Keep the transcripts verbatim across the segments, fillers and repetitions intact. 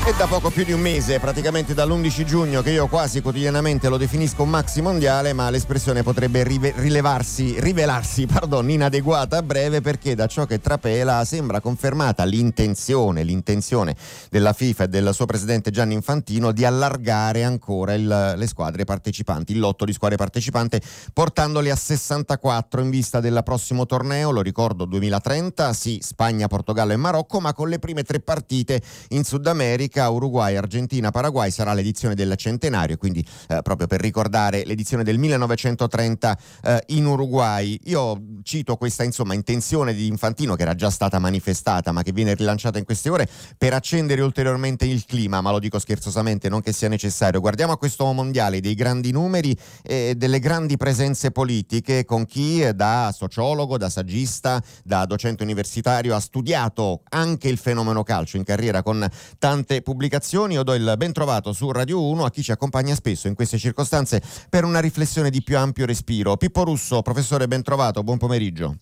È da poco più di un mese, praticamente dall'undici giugno, che io quasi quotidianamente lo definisco un maxi mondiale, ma l'espressione potrebbe rive- rilevarsi, rivelarsi pardon, inadeguata a breve, perché da ciò che trapela sembra confermata l'intenzione, l'intenzione della FIFA e del suo presidente Gianni Infantino di allargare ancora il, le squadre partecipanti, il lotto di squadre partecipanti, portandole a sessantaquattro in vista del prossimo torneo, lo ricordo duemilatrenta, sì, Spagna, Portogallo e Marocco, ma con le prime tre partite in Sud America, Uruguay, Argentina, Paraguay. Sarà l'edizione del centenario, quindi eh, proprio per ricordare l'edizione del millenovecentotrenta eh, in Uruguay. Io cito questa insomma intenzione di Infantino, che era già stata manifestata ma che viene rilanciata in queste ore, per accendere ulteriormente il clima, ma lo dico scherzosamente, non che sia necessario. Guardiamo a questo mondiale dei grandi numeri e delle grandi presenze politiche, con chi eh, da sociologo, da saggista, da docente universitario ha studiato anche il fenomeno calcio in carriera con tante pubblicazioni. Io do il ben trovato su Radio uno a chi ci accompagna spesso in queste circostanze per una riflessione di più ampio respiro. Pippo Russo, professore, ben trovato, buon pomeriggio.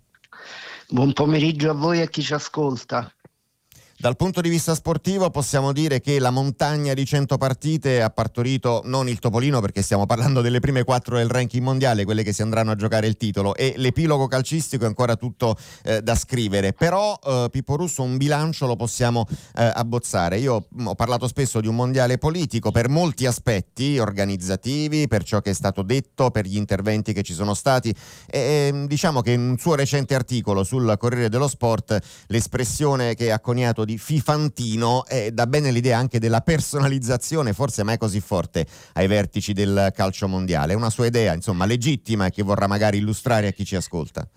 Buon pomeriggio a voi e a chi ci ascolta. Dal punto di vista sportivo possiamo dire che la montagna di cento partite ha partorito non il topolino, perché stiamo parlando delle prime quattro del ranking mondiale, quelle che si andranno a giocare il titolo, e l'epilogo calcistico è ancora tutto eh, da scrivere. Però eh, Pippo Russo, un bilancio lo possiamo eh, abbozzare. Io mh, ho parlato spesso di un mondiale politico per molti aspetti organizzativi, per ciò che è stato detto, per gli interventi che ci sono stati, e e diciamo che in un suo recente articolo sul Corriere dello Sport l'espressione che ha coniato di Fifantino eh, dà bene l'idea anche della personalizzazione, forse mai così forte, ai vertici del calcio mondiale. È una sua idea, insomma, legittima, e che vorrà magari illustrare a chi ci ascolta.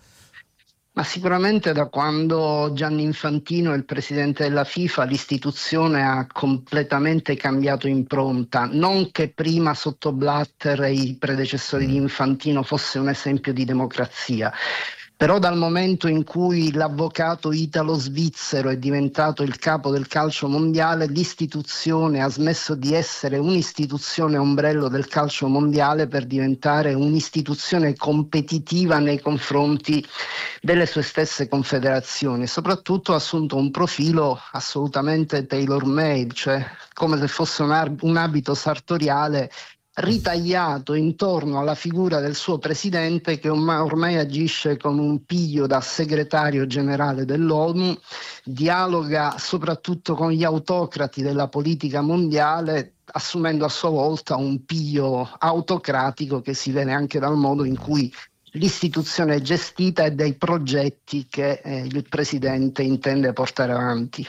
Ma sicuramente da quando Gianni Infantino è il presidente della FIFA l'istituzione ha completamente cambiato impronta. Non che prima sotto Blatter e i predecessori di Infantino fosse un esempio di democrazia. Però dal momento in cui l'avvocato italo-svizzero è diventato il capo del calcio mondiale, l'istituzione ha smesso di essere un'istituzione ombrello del calcio mondiale per diventare un'istituzione competitiva nei confronti delle sue stesse confederazioni. Soprattutto ha assunto un profilo assolutamente tailor-made, cioè come se fosse un, ar- un abito sartoriale ritagliato intorno alla figura del suo presidente, che ormai agisce con un piglio da segretario generale dell'ONU, dialoga soprattutto con gli autocrati della politica mondiale, assumendo a sua volta un piglio autocratico che si vede anche dal modo in cui l'istituzione è gestita e dai progetti che eh, il presidente intende portare avanti.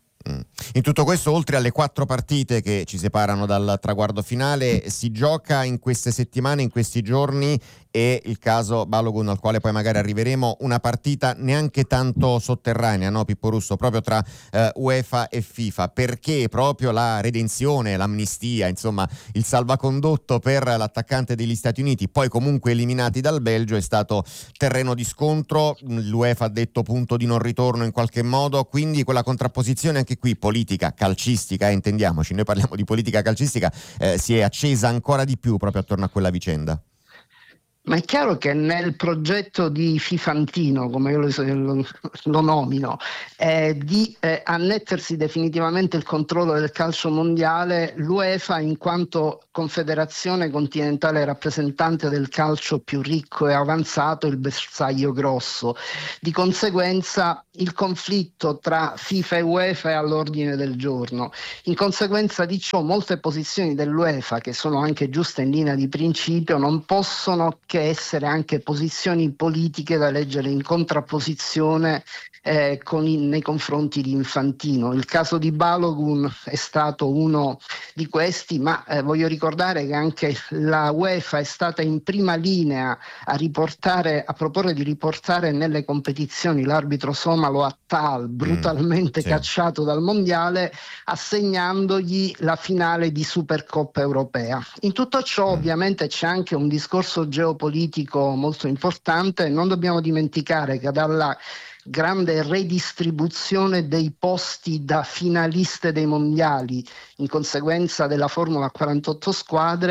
In tutto questo, oltre alle quattro partite che ci separano dal traguardo finale, si gioca in queste settimane, in questi giorni, e il caso Balogun, al quale poi magari arriveremo, una partita neanche tanto sotterranea, no Pippo Russo, proprio tra eh, UEFA e FIFA, perché proprio la redenzione, l'amnistia, insomma il salvacondotto per l'attaccante degli Stati Uniti, poi comunque eliminati dal Belgio, è stato terreno di scontro. L'UEFA ha detto punto di non ritorno in qualche modo, quindi quella contrapposizione anche qui politica, calcistica, eh, intendiamoci, noi parliamo di politica calcistica, eh, si è accesa ancora di più proprio attorno a quella vicenda. Ma è chiaro che nel progetto di Fifantino, come io lo, lo, lo nomino, eh, di eh, annettersi definitivamente il controllo del calcio mondiale, l'UEFA, in quanto confederazione continentale rappresentante del calcio più ricco e avanzato, il bersaglio grosso. Di conseguenza il conflitto tra FIFA e UEFA è all'ordine del giorno. In conseguenza di ciò, molte posizioni dell'UEFA, che sono anche giuste in linea di principio, non possono che essere anche posizioni politiche da leggere in contrapposizione eh, con in, nei confronti di Infantino. Il caso di Balogun è stato uno di questi, ma eh, voglio ricordare che anche la UEFA è stata in prima linea a riportare, a proporre di riportare nelle competizioni l'arbitro somalo Attal, brutalmente mm, sì. cacciato dal mondiale, assegnandogli la finale di Supercoppa europea. In tutto ciò mm. ovviamente c'è anche un discorso geopolitico molto importante. Non dobbiamo dimenticare che dalla grande redistribuzione dei posti da finaliste dei mondiali in conseguenza della formula a quarantotto squadre,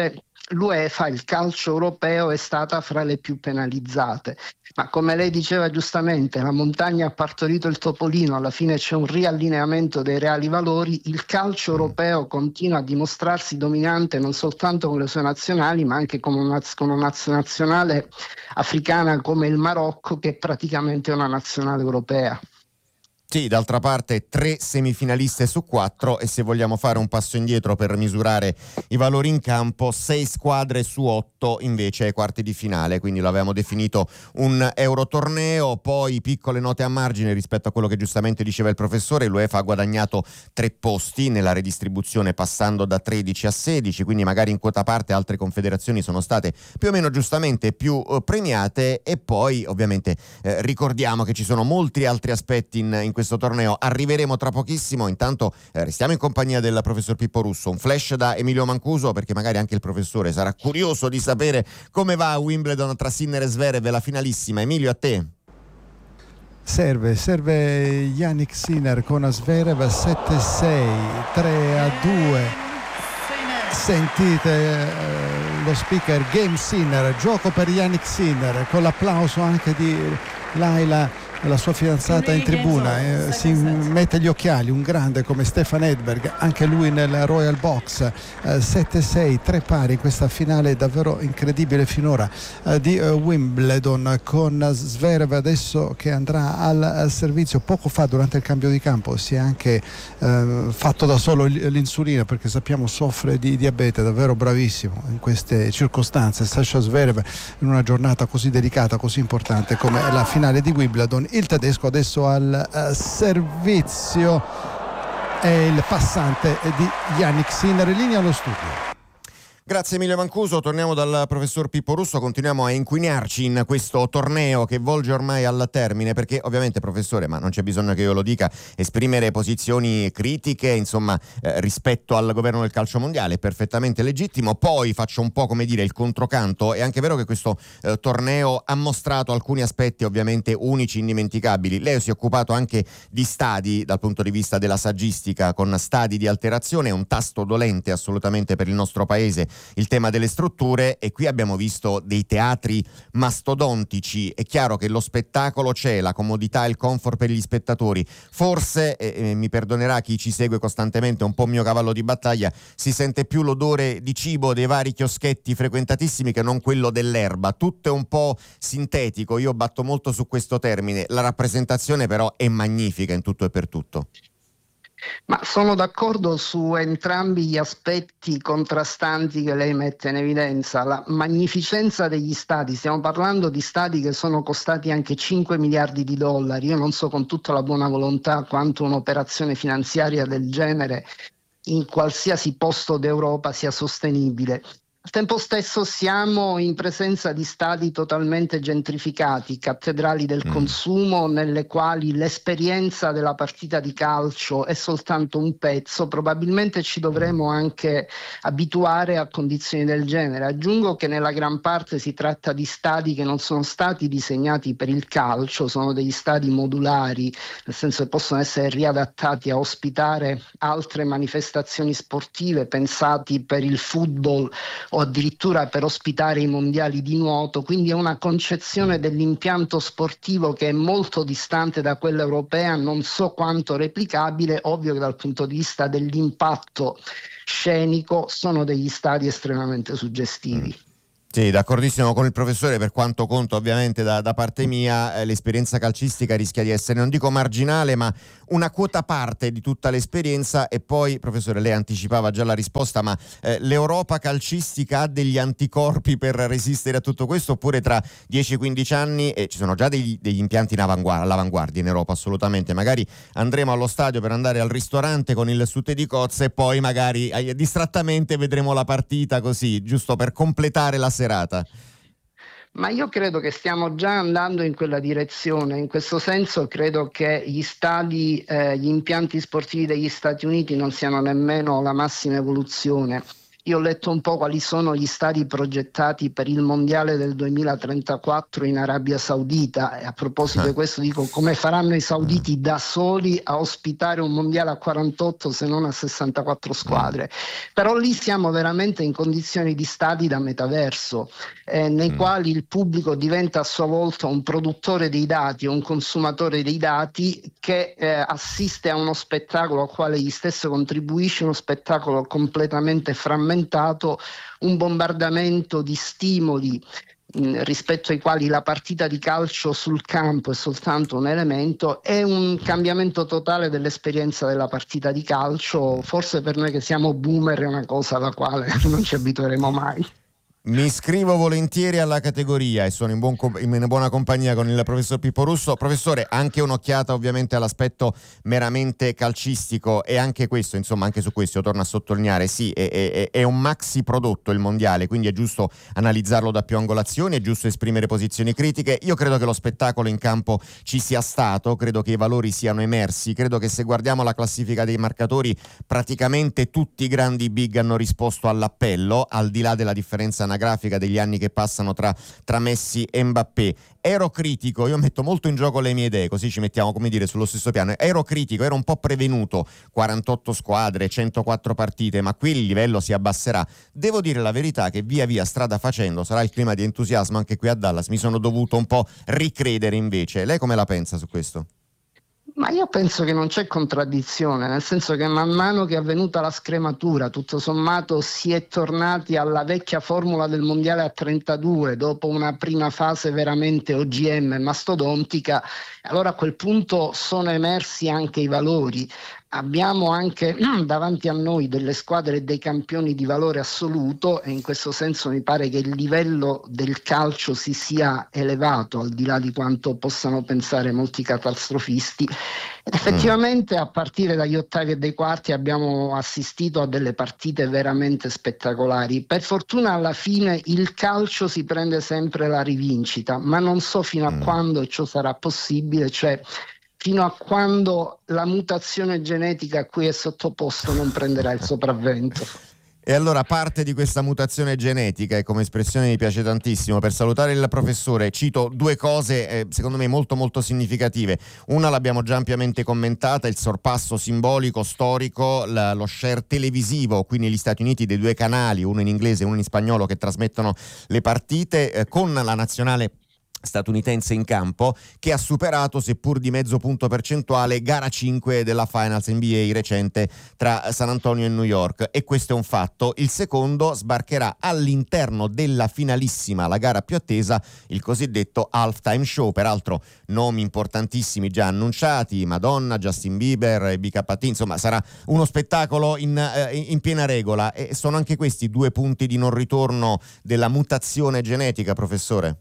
l'UEFA, il calcio europeo, è stata fra le più penalizzate. Ma come lei diceva giustamente, la montagna ha partorito il topolino, alla fine c'è un riallineamento dei reali valori, il calcio europeo continua a dimostrarsi dominante non soltanto con le sue nazionali, ma anche con una, con una nazionale africana come il Marocco, che è praticamente una nazionale europea. Sì, d'altra parte tre semifinaliste su quattro, e se vogliamo fare un passo indietro per misurare i valori in campo, sei squadre su otto invece ai quarti di finale, quindi lo avevamo definito un Eurotorneo. Poi piccole note a margine rispetto a quello che giustamente diceva il professore: l'UEFA ha guadagnato tre posti nella redistribuzione, passando da tredici a sedici, quindi magari in quota parte altre confederazioni sono state più o meno giustamente più eh, premiate. E poi ovviamente eh, ricordiamo che ci sono molti altri aspetti in, in questo torneo, arriveremo tra pochissimo. Intanto eh, restiamo in compagnia del professor Pippo Russo. Un flash da Emilio Mancuso, perché magari anche il professore sarà curioso di sapere come va a Wimbledon tra Sinner e Zverev, la finalissima. Emilio, a te. Serve, serve Jannik Sinner con Zverev sette sei, tre a due. Sentite eh, lo speaker, Game Sinner, gioco per Jannik Sinner, con l'applauso anche di Laila, la sua fidanzata, in tribuna. Eh, si mette gli occhiali, un grande come Stefan Edberg, anche lui nel Royal Box. eh, sette sei, tre pari in questa finale davvero incredibile finora eh, di eh, Wimbledon, con Zverev adesso che andrà al, al servizio. Poco fa, durante il cambio di campo, si è anche eh, fatto da solo l'insulina, perché sappiamo soffre di diabete. Davvero bravissimo in queste circostanze Sasha Zverev, in una giornata così delicata, così importante come la finale di Wimbledon. Il tedesco adesso al uh, servizio è il passante di Jannik Sinner. In linea allo studio. Grazie Emilio Mancuso, torniamo dal professor Pippo Russo, continuiamo a inquinarci in questo torneo che volge ormai al termine, perché ovviamente, professore, ma non c'è bisogno che io lo dica, esprimere posizioni critiche, insomma, eh, rispetto al governo del calcio mondiale è perfettamente legittimo. Poi faccio un po', come dire, il controcanto. È anche vero che questo eh, torneo ha mostrato alcuni aspetti ovviamente unici, indimenticabili. Lei si è occupato anche di stadi dal punto di vista della saggistica, con stadi di alterazione, un tasto dolente assolutamente per il nostro paese il tema delle strutture, e qui abbiamo visto dei teatri mastodontici. È chiaro che lo spettacolo c'è, la comodità e il comfort per gli spettatori. Forse, eh, mi perdonerà chi ci segue costantemente, un po' mio cavallo di battaglia, si sente più l'odore di cibo dei vari chioschetti frequentatissimi che non quello dell'erba. Tutto è un po' sintetico, io batto molto su questo termine. La rappresentazione però è magnifica in tutto e per tutto. Ma sono d'accordo su entrambi gli aspetti contrastanti che lei mette in evidenza. La magnificenza degli stadi, stiamo parlando di stadi che sono costati anche cinque miliardi di dollari. Io non so, con tutta la buona volontà, quanto un'operazione finanziaria del genere in qualsiasi posto d'Europa sia sostenibile. Al tempo stesso siamo in presenza di stadi totalmente gentrificati, cattedrali del mm. consumo, nelle quali l'esperienza della partita di calcio è soltanto un pezzo. Probabilmente ci dovremo anche abituare a condizioni del genere. Aggiungo che nella gran parte si tratta di stadi che non sono stati disegnati per il calcio, sono degli stadi modulari, nel senso che possono essere riadattati a ospitare altre manifestazioni sportive, pensati per il football o addirittura per ospitare i mondiali di nuoto. Quindi è una concezione dell'impianto sportivo che è molto distante da quella europea, non so quanto replicabile. Ovvio che dal punto di vista dell'impatto scenico sono degli stadi estremamente suggestivi. Sì, d'accordissimo con il professore. Per quanto conto ovviamente da, da parte mia, eh, l'esperienza calcistica rischia di essere, non dico marginale, ma una quota parte di tutta l'esperienza. E poi, professore, lei anticipava già la risposta, ma eh, l'Europa calcistica ha degli anticorpi per resistere a tutto questo, oppure tra dieci quindici anni, e eh, ci sono già degli, degli impianti in avanguardia, all'avanguardia in Europa, assolutamente, magari andremo allo stadio per andare al ristorante con il suttè di cozze e poi magari eh, distrattamente vedremo la partita, così, giusto per completare la serata. Ma io credo che stiamo già andando in quella direzione. In questo senso credo che gli stadi, eh, gli impianti sportivi degli Stati Uniti non siano nemmeno la massima evoluzione. Io ho letto un po' quali sono gli stadi progettati per il mondiale del duemilatrentaquattro in Arabia Saudita, e a proposito di questo dico: come faranno i sauditi da soli a ospitare un mondiale a quarantotto se non a sessantaquattro squadre? Però lì siamo veramente in condizioni di stadi da metaverso, eh, nei mm. quali il pubblico diventa a sua volta un produttore dei dati, un consumatore dei dati che eh, assiste a uno spettacolo al quale egli stesso contribuisce, uno spettacolo completamente frammentato, un bombardamento di stimoli mh, rispetto ai quali la partita di calcio sul campo è soltanto un elemento, è un cambiamento totale dell'esperienza della partita di calcio. Forse per noi che siamo boomer è una cosa alla quale non ci abitueremo mai. Mi iscrivo volentieri alla categoria e sono in, buon, in buona compagnia con il professor Pippo Russo. Professore, anche un'occhiata ovviamente all'aspetto meramente calcistico, e anche questo, insomma, anche su questo io torno a sottolineare, sì, è, è, è un maxi prodotto il mondiale, quindi è giusto analizzarlo da più angolazioni, è giusto esprimere posizioni critiche. Io credo che lo spettacolo in campo ci sia stato, credo che i valori siano emersi, credo che se guardiamo la classifica dei marcatori praticamente tutti i grandi big hanno risposto all'appello, al di là della differenza grafica degli anni che passano tra, tra Messi e Mbappé. Ero critico, io metto molto in gioco le mie idee, così ci mettiamo, come dire, sullo stesso piano. Ero critico, ero un po' prevenuto, quarantotto squadre, centoquattro partite, ma qui il livello si abbasserà. Devo dire la verità che via via strada facendo, sarà il clima di entusiasmo anche qui a Dallas, mi sono dovuto un po' ricredere invece. Lei come la pensa su questo? Ma io penso che non c'è contraddizione, nel senso che man mano che è avvenuta la scrematura, tutto sommato si è tornati alla vecchia formula del mondiale a trentadue, dopo una prima fase veramente O G M mastodontica. Allora a quel punto sono emersi anche i valori. Abbiamo anche davanti a noi delle squadre e dei campioni di valore assoluto, e in questo senso mi pare che il livello del calcio si sia elevato, al di là di quanto possano pensare molti catastrofisti. Ed effettivamente a partire dagli ottavi e dai quarti abbiamo assistito a delle partite veramente spettacolari. Per fortuna alla fine il calcio si prende sempre la rivincita, ma non so fino a mm. quando ciò sarà possibile, cioè fino a quando la mutazione genetica a cui è sottoposto non prenderà il sopravvento. E allora parte di questa mutazione genetica, e come espressione mi piace tantissimo, per salutare il professore cito due cose eh, secondo me molto molto significative. Una l'abbiamo già ampiamente commentata, il sorpasso simbolico, storico, la, lo share televisivo qui negli Stati Uniti dei due canali, uno in inglese e uno in spagnolo, che trasmettono le partite eh, con la nazionale statunitense in campo, che ha superato, seppur di mezzo punto percentuale, gara cinque della Finals N B A recente tra San Antonio e New York, e questo è un fatto. Il secondo sbarcherà all'interno della finalissima, la gara più attesa, il cosiddetto halftime show, peraltro nomi importantissimi già annunciati, Madonna, Justin Bieber, B K T, insomma sarà uno spettacolo in, eh, in piena regola, e sono anche questi due punti di non ritorno della mutazione genetica, professore?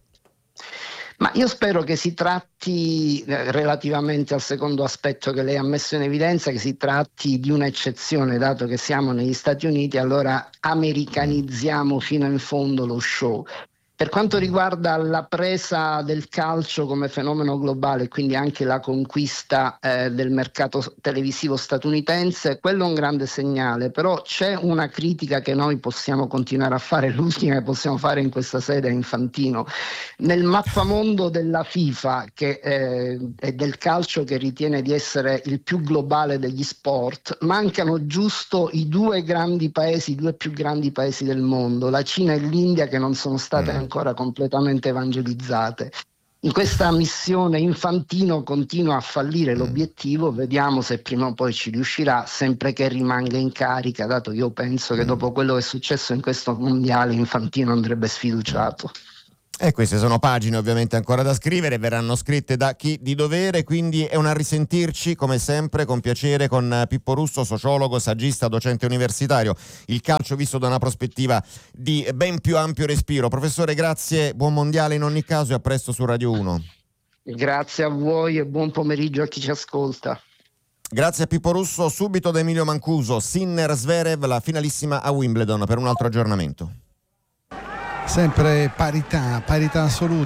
Ma io spero che si tratti, eh, relativamente al secondo aspetto che lei ha messo in evidenza, che si tratti di un'eccezione, dato che siamo negli Stati Uniti, allora americanizziamo fino in fondo lo show. Per quanto riguarda la presa del calcio come fenomeno globale, quindi anche la conquista eh, del mercato televisivo statunitense, quello è un grande segnale, però c'è una critica che noi possiamo continuare a fare, l'ultima che possiamo fare in questa sede è Infantino. Nel mappamondo della FIFA che, eh, e del calcio, che ritiene di essere il più globale degli sport, mancano giusto i due grandi paesi, i due più grandi paesi del mondo, la Cina e l'India, che non sono state ancora completamente evangelizzate. In questa missione Infantino continua a fallire l'obiettivo, vediamo se prima o poi ci riuscirà, sempre che rimanga in carica, dato che io penso che dopo quello che è successo in questo mondiale Infantino andrebbe sfiduciato. E queste sono pagine ovviamente ancora da scrivere, verranno scritte da chi di dovere, quindi è un a risentirci come sempre con piacere con Pippo Russo, sociologo, saggista, docente universitario, il calcio visto da una prospettiva di ben più ampio respiro. Professore, grazie, buon mondiale in ogni caso e a presto su Radio uno. Grazie a voi e buon pomeriggio a chi ci ascolta. Grazie a Pippo Russo, subito da Emilio Mancuso, Sinner Zverev, la finalissima a Wimbledon, per un altro aggiornamento. Sempre parità, parità assoluta.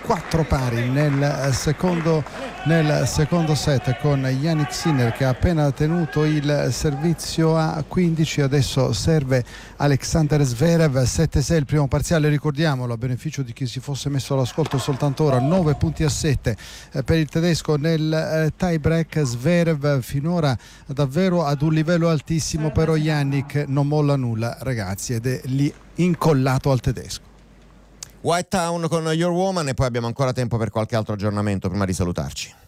quattro pari nel secondo, nel secondo set, con Jannik Sinner che ha appena tenuto il servizio a quindici. Adesso serve Alexander Zverev. Sette sei il primo parziale, ricordiamolo, a beneficio di chi si fosse messo all'ascolto soltanto ora. Nove punti a sette per il tedesco nel eh, tie break. Zverev finora davvero ad un livello altissimo, però Jannik non molla nulla, ragazzi, ed è lì incollato al tedesco. White Town con Your Woman, e poi abbiamo ancora tempo per qualche altro aggiornamento prima di salutarci.